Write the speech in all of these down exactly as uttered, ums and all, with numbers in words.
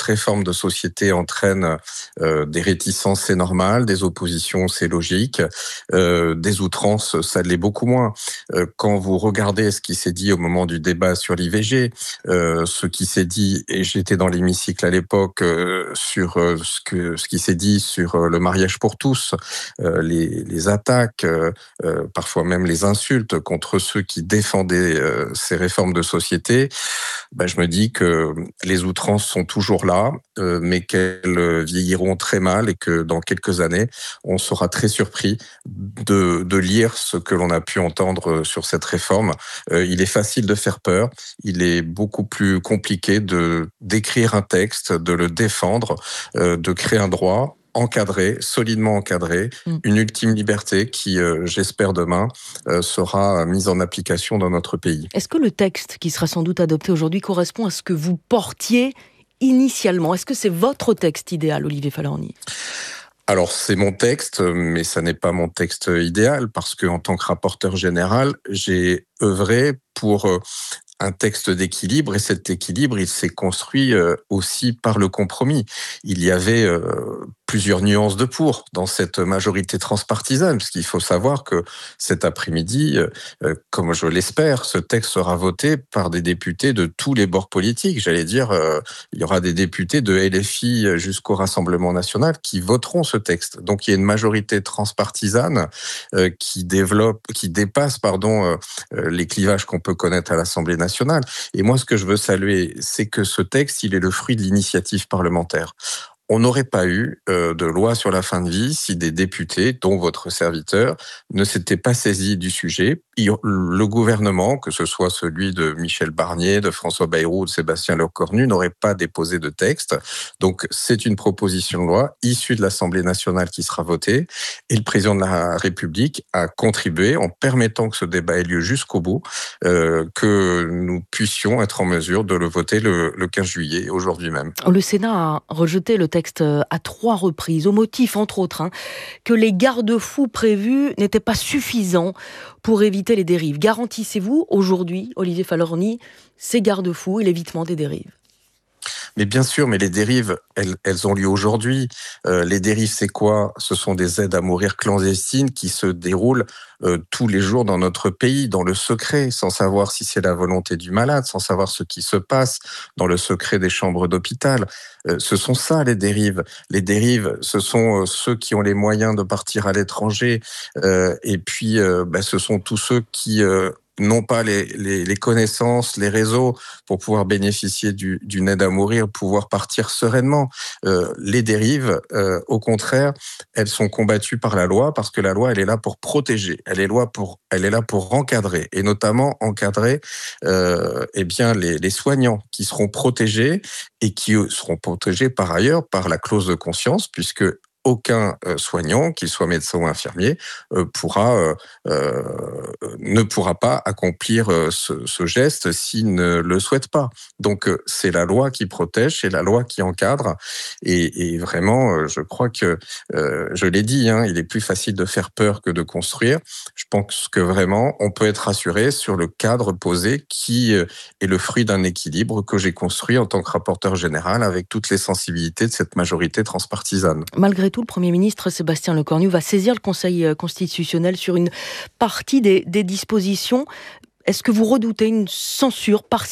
réforme de société entraîne euh, des réticences, c'est normal, des oppositions, c'est logique, euh, des outrances, ça l'est beaucoup moins. Euh, quand vous regardez ce qui s'est dit au moment du débat sur l'I V G, euh, ce qui s'est dit, et j'étais dans l'hémicycle à l'époque, euh, sur euh, ce, que, ce qui s'est dit sur euh, le mariage pour tous, euh, les, les attaques, euh, euh, parfois même les insultes contre ceux qui défendaient euh, ces réformes de société, ben, je me dis que les outrances sont toujours là, euh, mais qu'elles vieilliront très mal et que dans quelques années, on sera très surpris de, de lire ce que l'on a pu entendre sur cette réforme. Euh, il est facile de faire peur, il est beaucoup plus compliqué de d'écrire un texte, de le défendre, euh, de créer un droit encadré, solidement encadré, mmh. une ultime liberté qui, euh, j'espère demain, euh, sera mise en application dans notre pays. Est-ce que le texte qui sera sans doute adopté aujourd'hui correspond à ce que vous portiez initialement ? Est-ce que c'est votre texte idéal, Olivier Falorni ? Alors, c'est mon texte, mais ça n'est pas mon texte idéal, parce qu'en tant que rapporteur général, j'ai œuvré pour un texte d'équilibre, et cet équilibre, il s'est construit aussi par le compromis. Il y avait euh, plusieurs nuances de pour dans cette majorité transpartisane, parce qu'il faut savoir que cet après-midi, euh, comme je l'espère, ce texte sera voté par des députés de tous les bords politiques. J'allais dire, euh, il y aura des députés de L F I jusqu'au Rassemblement national qui voteront ce texte. Donc il y a une majorité transpartisane euh, qui développe, qui dépasse, pardon, euh, les clivages qu'on peut connaître à l'Assemblée nationale. Nationale. Et moi, ce que je veux saluer, c'est que ce texte, il est le fruit de l'initiative parlementaire. On n'aurait pas eu euh, de loi sur la fin de vie si des députés, dont votre serviteur, ne s'étaient pas saisis du sujet. Le gouvernement, que ce soit celui de Michel Barnier, de François Bayrou ou de Sébastien Lecornu, n'aurait pas déposé de texte. Donc, c'est une proposition de loi issue de l'Assemblée nationale qui sera votée. Et le président de la République a contribué, en permettant que ce débat ait lieu jusqu'au bout, euh, que nous puissions être en mesure de le voter le, le quinze juillet, aujourd'hui même. Le Sénat a rejeté le texte à trois reprises, au motif, entre autres, hein, que les garde-fous prévus n'étaient pas suffisants pour éviter les dérives. Garantissez-vous aujourd'hui, Olivier Falorni, ces garde-fous et l'évitement des dérives ? Mais bien sûr, mais les dérives, elles, elles ont lieu aujourd'hui. Euh, les dérives, c'est quoi ? Ce sont des aides à mourir clandestines qui se déroulent euh, tous les jours dans notre pays, dans le secret, sans savoir si c'est la volonté du malade, sans savoir ce qui se passe dans le secret des chambres d'hôpital. Euh, ce sont ça, les dérives. Les dérives, ce sont euh, ceux qui ont les moyens de partir à l'étranger. Euh, et puis, euh, bah, ce sont tous ceux qui... Euh, n'ont pas les, les, les connaissances, les réseaux pour pouvoir bénéficier du, d'une aide à mourir, pouvoir partir sereinement. Euh, les dérives, euh, au contraire, elles sont combattues par la loi parce que la loi, elle est là pour protéger, elle est là pour, elle est là pour encadrer, et notamment encadrer euh, eh bien les, les soignants qui seront protégés et qui seront protégés par ailleurs par la clause de conscience, puisque aucun soignant, qu'il soit médecin ou infirmier, euh, pourra, euh, euh, ne pourra pas accomplir ce, ce geste s'il ne le souhaite pas. Donc, euh, c'est la loi qui protège, c'est la loi qui encadre. Et, et vraiment, euh, je crois que, euh, je l'ai dit, hein, il est plus facile de faire peur que de construire. Je pense que vraiment, on peut être rassuré sur le cadre posé qui euh, est le fruit d'un équilibre que j'ai construit en tant que rapporteur général avec toutes les sensibilités de cette majorité transpartisane. Malgré tout, le Premier ministre Sébastien Lecornu va saisir le Conseil constitutionnel sur une partie des, des dispositions. Est-ce que vous redoutez une censure partielle ?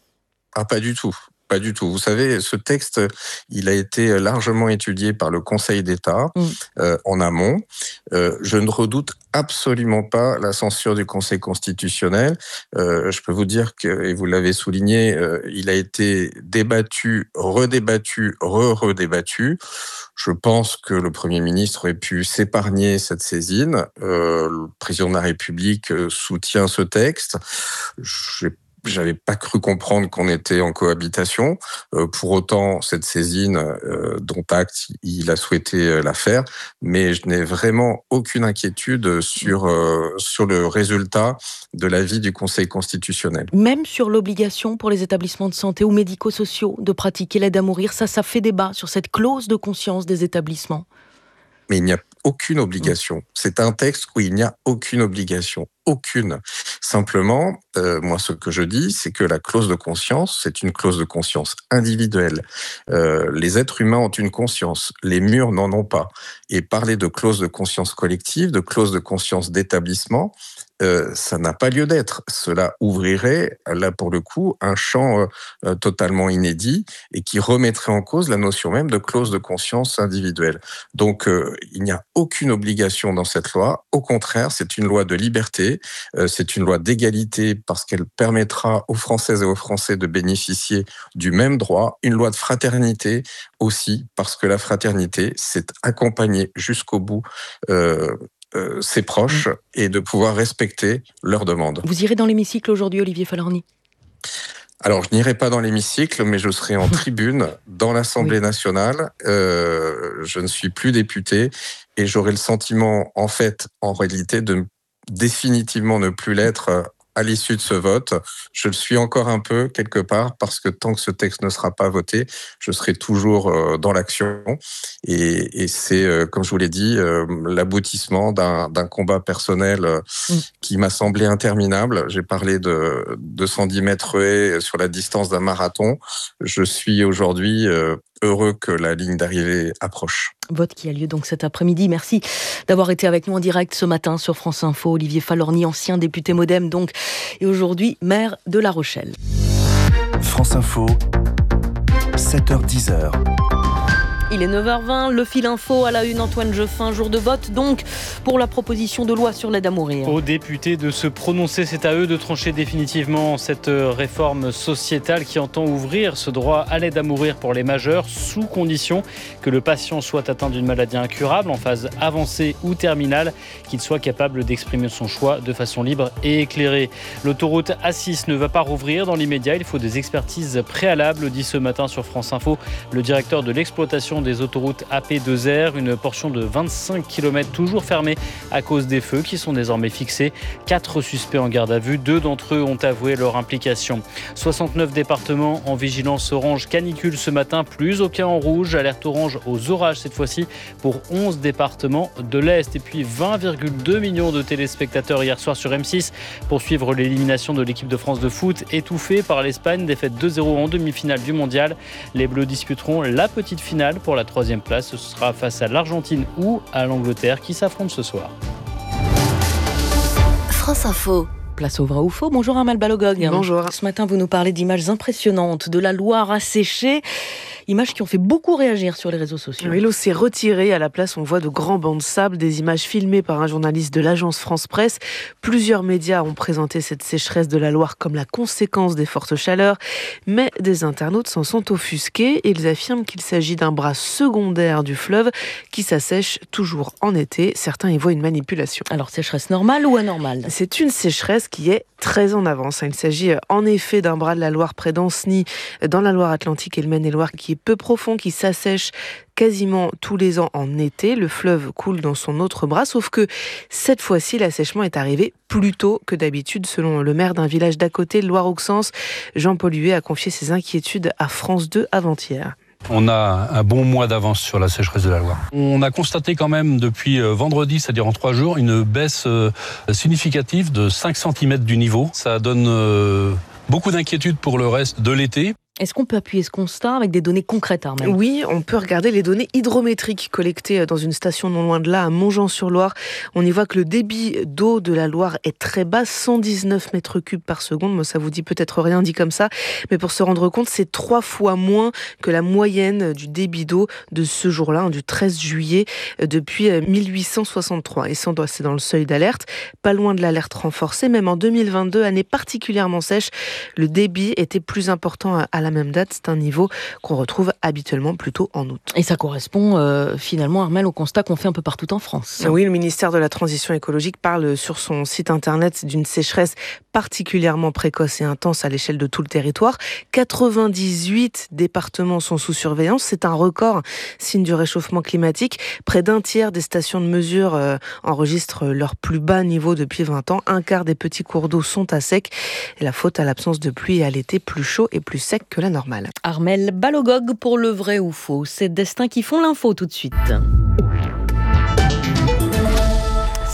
Ah, pas du tout. Pas du tout. Vous savez, ce texte, il a été largement étudié par le Conseil d'État mmh. euh, en amont. Euh, je ne redoute absolument pas la censure du Conseil constitutionnel. Euh, je peux vous dire que, et vous l'avez souligné, euh, il a été débattu, redébattu, re-redébattu. Je pense que le Premier ministre aurait pu s'épargner cette saisine. Euh, le président de la République soutient ce texte. J'ai J'avais pas cru comprendre qu'on était en cohabitation. Euh, pour autant, cette saisine, euh, dont acte, il a souhaité la faire, mais je n'ai vraiment aucune inquiétude sur euh, sur le résultat de l'avis du Conseil constitutionnel. Même sur l'obligation pour les établissements de santé ou médico-sociaux de pratiquer l'aide à mourir, ça, ça fait débat sur cette clause de conscience des établissements. Mais il n'y a aucune obligation. C'est un texte où il n'y a aucune obligation. Aucune. Simplement, euh, moi, ce que je dis, c'est que la clause de conscience, c'est une clause de conscience individuelle. Euh, les êtres humains ont une conscience, les murs n'en ont pas. Et parler de clause de conscience collective, de clause de conscience d'établissement, euh, ça n'a pas lieu d'être. Cela ouvrirait, là pour le coup, un champ euh, totalement inédit et qui remettrait en cause la notion même de clause de conscience individuelle. Donc, euh, il n'y a aucune obligation dans cette loi. Au contraire, c'est une loi de liberté, euh, c'est une loi d'égalité parce qu'elle permettra aux Françaises et aux Français de bénéficier du même droit. Une loi de fraternité aussi, parce que la fraternité, c'est accompagner jusqu'au bout euh, Euh, ses proches et de pouvoir respecter leurs demandes. Vous irez dans l'hémicycle aujourd'hui, Olivier Falorni ? Alors, je n'irai pas dans l'hémicycle, mais je serai en tribune dans l'Assemblée oui. nationale. Euh, je ne suis plus député et j'aurai le sentiment, en fait, en réalité, de définitivement ne plus l'être à l'issue de ce vote. Je le suis encore un peu, quelque part, parce que tant que ce texte ne sera pas voté, je serai toujours euh, dans l'action. Et, et c'est, euh, comme je vous l'ai dit, euh, l'aboutissement d'un, d'un combat personnel euh, mm. qui m'a semblé interminable. J'ai parlé de deux cent dix mètres haies sur la distance d'un marathon. Je suis aujourd'hui euh, heureux que la ligne d'arrivée approche. Vote qui a lieu donc cet après-midi. Merci d'avoir été avec nous en direct ce matin sur France Info. Olivier Falorni, ancien député MoDem donc, et aujourd'hui maire de La Rochelle. France Info, sept heures dix. Il est neuf heures vingt, le fil info à la une, Antoine Jeuffin, jour de vote donc pour la proposition de loi sur l'aide à mourir. Aux députés de se prononcer, c'est à eux de trancher définitivement cette réforme sociétale qui entend ouvrir ce droit à l'aide à mourir pour les majeurs sous condition que le patient soit atteint d'une maladie incurable en phase avancée ou terminale, qu'il soit capable d'exprimer son choix de façon libre et éclairée. L'autoroute A six ne va pas rouvrir dans l'immédiat, il faut des expertises préalables, dit ce matin sur France Info le directeur de l'exploitation des autoroutes A P deux R, une portion de vingt-cinq kilomètres toujours fermée à cause des feux qui sont désormais fixés. Quatre suspects en garde à vue, deux d'entre eux ont avoué leur implication. soixante-neuf départements en vigilance orange canicule ce matin, plus aucun en rouge, alerte orange aux orages cette fois-ci pour onze départements de l'Est. Et puis vingt virgule deux millions de téléspectateurs hier soir sur M six pour suivre l'élimination de l'équipe de France de foot, étouffée par l'Espagne, défaite deux zéro en demi-finale du mondial. Les Bleus disputeront la petite finale pour la troisième place. Ce sera face à l'Argentine ou à l'Angleterre qui s'affrontent ce soir. France Info. Place au vrai ou faux. Bonjour Armelle Balogog. Bonjour. Ce matin, vous nous parlez d'images impressionnantes de la Loire asséchée. Images qui ont fait beaucoup réagir sur les réseaux sociaux. Oui, l'eau s'est retirée. À la place, on voit de grands bancs de sable, des images filmées par un journaliste de l'agence France Presse. Plusieurs médias ont présenté cette sécheresse de la Loire comme la conséquence des fortes chaleurs. Mais des internautes s'en sont offusqués. Ils affirment qu'il s'agit d'un bras secondaire du fleuve qui s'assèche toujours en été. Certains y voient une manipulation. Alors, sécheresse normale ou anormale ? C'est une sécheresse qui est très en avance. Il s'agit en effet d'un bras de la Loire près d'Ancenis, dans la Loire-Atlantique et le Maine-et-Loire, qui est peu profond, qui s'assèche quasiment tous les ans en été. Le fleuve coule dans son autre bras, sauf que cette fois-ci, l'assèchement est arrivé plus tôt que d'habitude. Selon le maire d'un village d'à côté, Loire-Auxances, Jean-Paul Huet a confié ses inquiétudes à France deux avant-hier. On a un bon mois d'avance sur la sécheresse de la Loire. On a constaté quand même depuis vendredi, c'est-à-dire en trois jours, une baisse significative de cinq centimètres du niveau. Ça donne beaucoup d'inquiétude pour le reste de l'été. Est-ce qu'on peut appuyer ce constat avec des données concrètes, Armelle ? Oui, on peut regarder les données hydrométriques collectées dans une station non loin de là, à Montjean-sur-Loire. On y voit que le débit d'eau de la Loire est très bas, cent dix-neuf mètres cubes par seconde. Moi, ça vous dit peut-être rien dit comme ça, mais pour se rendre compte, c'est trois fois moins que la moyenne du débit d'eau de ce jour-là, du treize juillet, depuis mille huit cent soixante-trois. Et ça, c'est dans le seuil d'alerte, pas loin de l'alerte renforcée. Même en deux mille vingt-deux, année particulièrement sèche, le débit était plus important à la même date. C'est un niveau qu'on retrouve habituellement plutôt en août. Et ça correspond euh, finalement, Armelle, au constat qu'on fait un peu partout en France. Oui, le ministère de la Transition écologique parle sur son site internet d'une sécheresse particulièrement précoce et intense à l'échelle de tout le territoire. quatre-vingt-dix-huit départements sont sous surveillance. C'est un record, signe du réchauffement climatique. Près d'un tiers des stations de mesure euh, enregistrent leur plus bas niveau depuis vingt ans. Un quart des petits cours d'eau sont à sec. Et la faute à l'absence de pluie et à l'été plus chaud et plus sec que la normale. Armelle Balogog pour le vrai ou faux. C'est Destin qui font l'info tout de suite.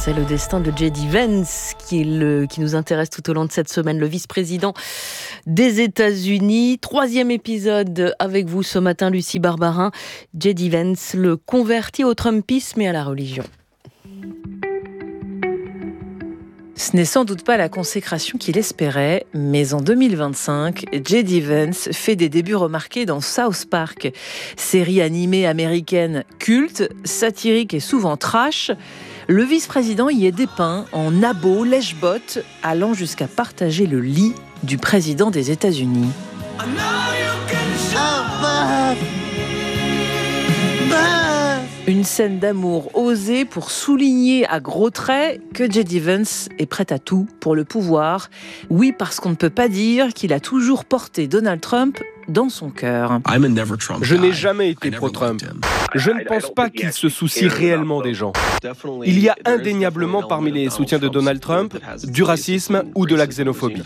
C'est le destin de J D Vance qui, le, qui nous intéresse tout au long de cette semaine, le vice-président des États-Unis. Troisième épisode avec vous ce matin, Lucie Barbarin. J D Vance, le converti au Trumpisme et à la religion. Ce n'est sans doute pas la consécration qu'il espérait, mais en deux mille vingt-cinq, J D Vance fait des débuts remarqués dans South Park, série animée américaine culte, satirique et souvent trash. Le vice-président y est dépeint en abo, lèche-botte, allant jusqu'à partager le lit du président des États-Unis. Une scène d'amour osée pour souligner à gros traits que J D Vance est prêt à tout pour le pouvoir. Oui, parce qu'on ne peut pas dire qu'il a toujours porté Donald Trump dans son cœur. Je n'ai jamais été pro-Trump. Je ne pense pas qu'il se soucie réellement des gens. Il y a indéniablement parmi les soutiens de Donald Trump du racisme ou de la xénophobie.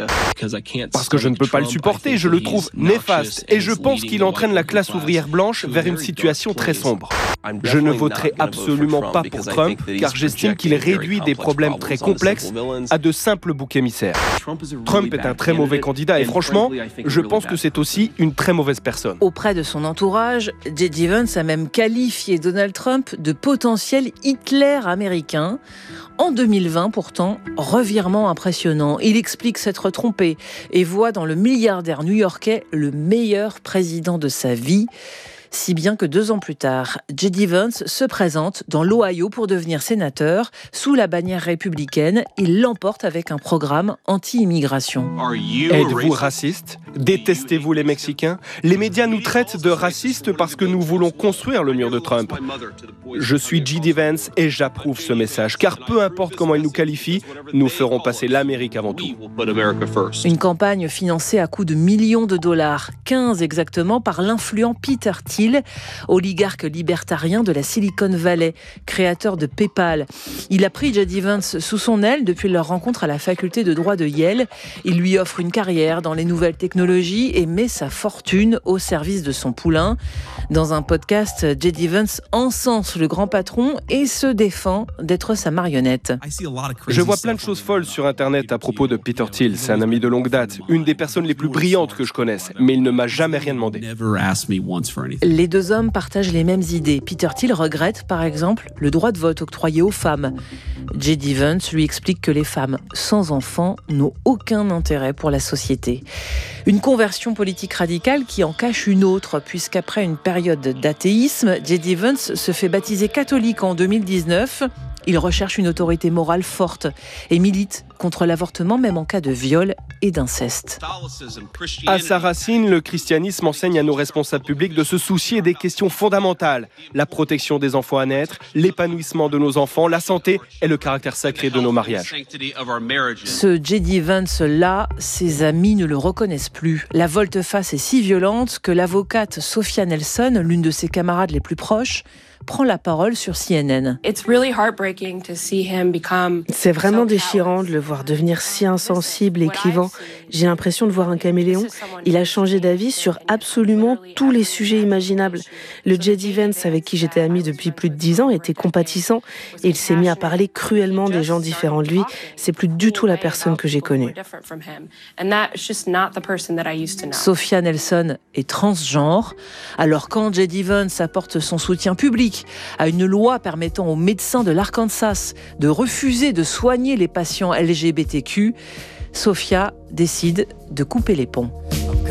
Parce que je ne peux pas le supporter, je le trouve néfaste et je pense qu'il entraîne la classe ouvrière blanche vers une situation très sombre. Je ne voterai absolument pas pour Trump car j'estime qu'il réduit des problèmes très complexes à de simples boucs émissaires. Trump est un très mauvais candidat et franchement, je pense que c'est aussi une très mauvaise personne. Auprès de son entourage, J D Vance a même qualifié Donald Trump de potentiel Hitler américain. En deux mille vingt, pourtant, revirement impressionnant. Il explique s'être trompé et voit dans le milliardaire new-yorkais le meilleur président de sa vie. Si bien que deux ans plus tard, J D Vance se présente dans l'Ohio pour devenir sénateur. Sous la bannière républicaine, il l'emporte avec un programme anti-immigration. Êtes-vous raciste ? Détestez-vous les Mexicains ? Les médias nous traitent de racistes parce que nous voulons construire le mur de Trump. Je suis J D Vance et j'approuve ce message, car peu importe comment il nous qualifie, nous ferons passer l'Amérique avant tout. Une campagne financée à coups de millions de dollars, quinze exactement, par l'influent Peter Thiel, oligarque libertarien de la Silicon Valley, créateur de PayPal. Il a pris J D Vance sous son aile depuis leur rencontre à la faculté de droit de Yale. Il lui offre une carrière dans les nouvelles technologies et met sa fortune au service de son poulain. Dans un podcast, J D Vance encense le grand patron et se défend d'être sa marionnette. Je vois plein de choses folles sur Internet à propos de Peter Thiel. C'est un ami de longue date, une des personnes les plus brillantes que je connaisse, mais il ne m'a jamais rien demandé. Les deux hommes partagent les mêmes idées. Peter Thiel regrette, par exemple, le droit de vote octroyé aux femmes. J D Vance lui explique que les femmes sans enfants n'ont aucun intérêt pour la société. Une conversion politique radicale qui en cache une autre, puisqu'après une période d'athéisme, J D Vance se fait baptiser catholique en deux mille dix-neuf. Il recherche une autorité morale forte et milite contre l'avortement, même en cas de viol et d'inceste. À sa racine, le christianisme enseigne à nos responsables publics de se soucier des questions fondamentales. La protection des enfants à naître, l'épanouissement de nos enfants, la santé et le caractère sacré de nos mariages. Ce J D Vance-là, ses amis ne le reconnaissent plus. La volte-face est si violente que l'avocate Sophia Nelson, l'une de ses camarades les plus proches, prend la parole sur C N N. C'est vraiment déchirant de le voir devenir si insensible et clivant. J'ai l'impression de voir un caméléon. Il a changé d'avis sur absolument tous les sujets imaginables. Le J D Vance, avec qui j'étais amie depuis plus de dix ans, était compatissant et il s'est mis à parler cruellement des gens différents de lui. C'est plus du tout la personne que j'ai connue. Sophia Nelson est transgenre. Alors quand J D Vance apporte son soutien public à une loi permettant aux médecins de l'Arkansas de refuser de soigner les patients L G B T Q, Sophia décide de couper les ponts.